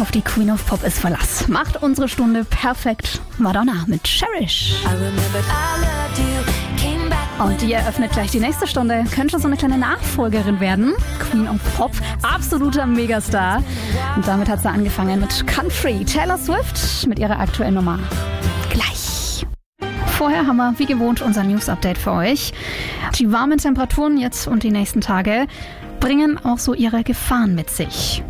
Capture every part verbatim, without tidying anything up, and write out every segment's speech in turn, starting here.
Auf die Queen of Pop ist Verlass. Macht unsere Stunde perfekt. Madonna mit Cherish. Und die eröffnet gleich die nächste Stunde. Könnte so eine kleine Nachfolgerin werden. Queen of Pop, absoluter Megastar. Und damit hat sie angefangen mit Country. Taylor Swift mit ihrer aktuellen Nummer. Gleich. Vorher haben wir wie gewohnt unser News-Update für euch. Die warmen Temperaturen jetzt und die nächsten Tage bringen auch so ihre Gefahren mit sich.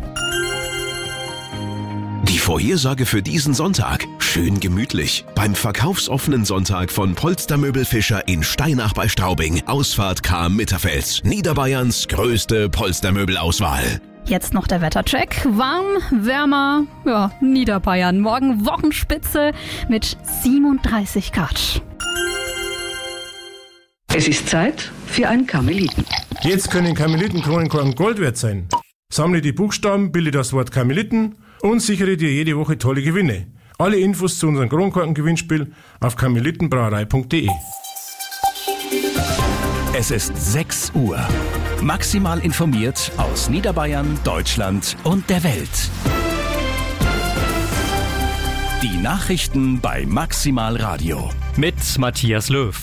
Die Vorhersage für diesen Sonntag. Schön gemütlich. Beim verkaufsoffenen Sonntag von Polstermöbel Fischer in Steinach bei Straubing. Ausfahrt Cham-Mitterfels. Niederbayerns größte Polstermöbelauswahl. Jetzt noch der Wettercheck. Warm, wärmer, ja, Niederbayern. Morgen Wochenspitze mit siebenunddreißig Grad. Es ist Zeit für einen Karmeliten. Jetzt können Karmelitenkronenkorken Gold wert sein. Sammle die Buchstaben, bilde das Wort Karmeliten und sichere dir jede Woche tolle Gewinne. Alle Infos zu unserem Kronkorken-Gewinnspiel auf karmelitenbrauerei punkt de. Es ist sechs Uhr. Maximal informiert aus Niederbayern, Deutschland und der Welt. Die Nachrichten bei Maximal Radio. Mit Matthias Löw.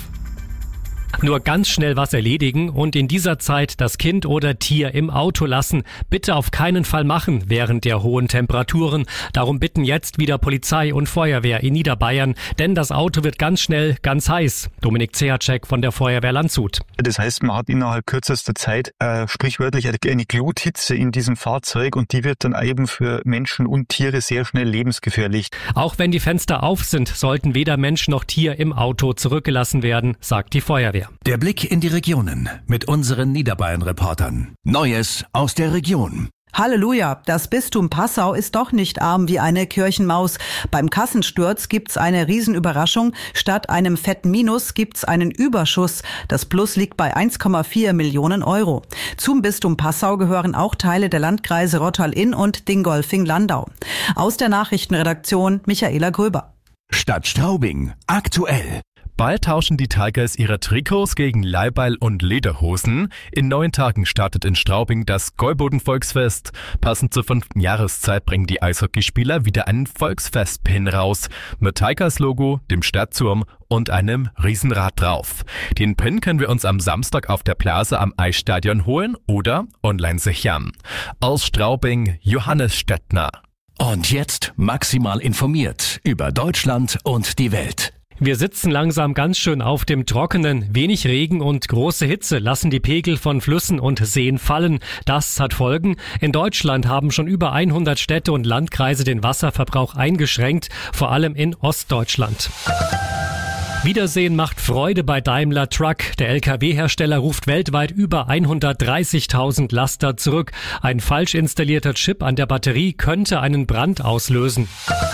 Nur ganz schnell was erledigen und in dieser Zeit das Kind oder Tier im Auto lassen. Bitte auf keinen Fall machen während der hohen Temperaturen. Darum bitten jetzt wieder Polizei und Feuerwehr in Niederbayern, denn das Auto wird ganz schnell ganz heiß. Dominik Zehacek von der Feuerwehr Landshut. Das heißt, man hat innerhalb kürzester Zeit äh, sprichwörtlich eine Gluthitze in diesem Fahrzeug und die wird dann eben für Menschen und Tiere sehr schnell lebensgefährlich. Auch wenn die Fenster auf sind, sollten weder Mensch noch Tier im Auto zurückgelassen werden, sagt die Feuerwehr. Der Blick in die Regionen mit unseren Niederbayern-Reportern. Neues aus der Region. Halleluja, das Bistum Passau ist doch nicht arm wie eine Kirchenmaus. Beim Kassensturz gibt's eine Riesenüberraschung. Statt einem fetten Minus gibt's einen Überschuss. Das Plus liegt bei eins Komma vier Millionen Euro. Zum Bistum Passau gehören auch Teile der Landkreise Rottal-Inn und Dingolfing-Landau. Aus der Nachrichtenredaktion Michaela Gröber. Stadt Straubing, aktuell. Bald tauschen die Tigers ihre Trikots gegen Leiberl und Lederhosen. In neun Tagen startet in Straubing das Gäuboden-Volksfest. Passend zur fünften Jahreszeit bringen die Eishockeyspieler wieder einen Volksfest-Pin raus. Mit Tigers-Logo, dem Stadtturm und einem Riesenrad drauf. Den Pin können wir uns am Samstag auf der Plaza am Eisstadion holen oder online sichern. Aus Straubing, Johannes Stettner. Und jetzt maximal informiert über Deutschland und die Welt. Wir sitzen langsam ganz schön auf dem Trockenen. Wenig Regen und große Hitze lassen die Pegel von Flüssen und Seen fallen. Das hat Folgen. In Deutschland haben schon über hundert Städte und Landkreise den Wasserverbrauch eingeschränkt, vor allem in Ostdeutschland. Wiedersehen macht Freude bei Daimler Truck. Der L K W-Hersteller ruft weltweit über hundertdreißigtausend Laster zurück. Ein falsch installierter Chip an der Batterie könnte einen Brand auslösen.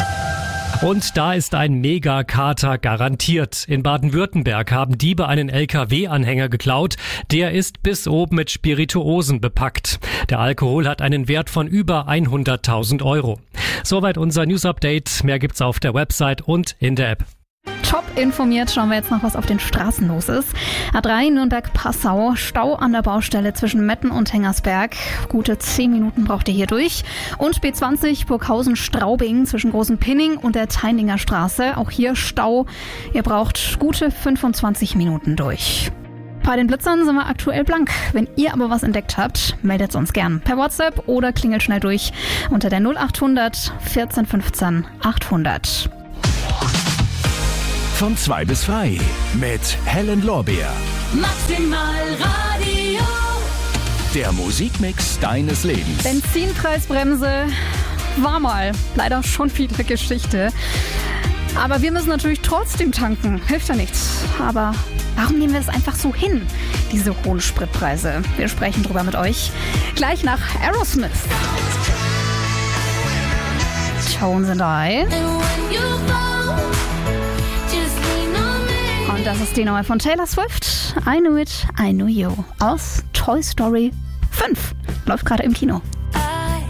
Und da ist ein Megakater garantiert. In Baden-Württemberg haben Diebe einen L K W-Anhänger geklaut. Der ist bis oben mit Spirituosen bepackt. Der Alkohol hat einen Wert von über hunderttausend Euro. Soweit unser News-Update. Mehr gibt's auf der Website und in der App. Top informiert, schauen wir jetzt noch, was auf den Straßen los ist. A drei Nürnberg-Passau, Stau an der Baustelle zwischen Metten und Hengersberg. Gute zehn Minuten braucht ihr hier durch. Und B zwanzig Burghausen-Straubing zwischen Großen Pinning und der Teininger Straße. Auch hier Stau. Ihr braucht gute fünfundzwanzig Minuten durch. Bei den Blitzern sind wir aktuell blank. Wenn ihr aber was entdeckt habt, meldet es uns gern per WhatsApp oder klingelt schnell durch unter der null achthundert vierzehn fünfzehn achthundert. Von zwei bis frei mit Helen Lorbeer. Maximal Radio. Der Musikmix deines Lebens. Benzinpreisbremse war mal leider schon wieder Geschichte. Aber wir müssen natürlich trotzdem tanken. Hilft ja nichts. Aber warum nehmen wir es einfach so hin, diese hohen Spritpreise? Wir sprechen drüber mit euch. Gleich nach Aerosmith. Tones and I. Und das ist die neue von Taylor Swift. I Knew It, I Knew You. Aus Toy Story fünf. Läuft gerade im Kino.